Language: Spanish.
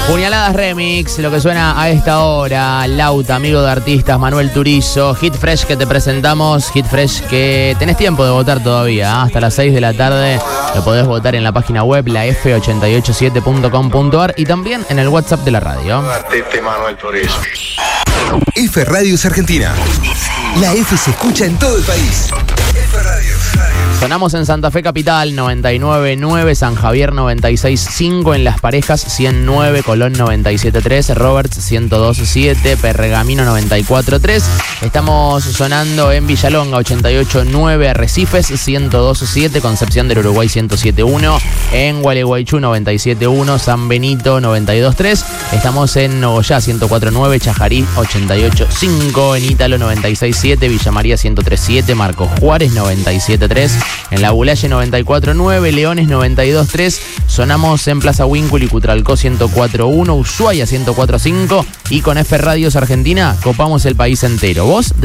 Puñaladas Remix, lo que suena a esta hora. Lauta, amigo de artistas, Manuel Turizo. Hit Fresh que te presentamos. Hit Fresh que tenés tiempo de votar todavía. Hasta las 6 de la tarde lo podés votar en la página web, la f887.com.ar, y también en el WhatsApp de la radio. Artista Manuel Turizo. F Radio es Argentina. La F se escucha en todo el país. F Radio. Sonamos en Santa Fe Capital 99.9, San Javier 96.5, en Las Parejas 109, Colón 97.3, Roberts 102.7, Pergamino 94.3. Estamos sonando en Villalonga 88.9, Arrecifes 102.7, Concepción del Uruguay 107.1, en Gualeguaychú 97.1, San Benito 92.3. Estamos en Nogoyá 104.9, Chajarí 88.5, en Ítalo 96.7, Villa María 103.7, Marcos Juárez 97.3, en La Bulaye 94.9, Leones 92.3. Sonamos en Plaza Huíncul y Cutralcó 104.1, Ushuaia 104.5, y con F Radios Argentina copamos el país entero. ¿Vos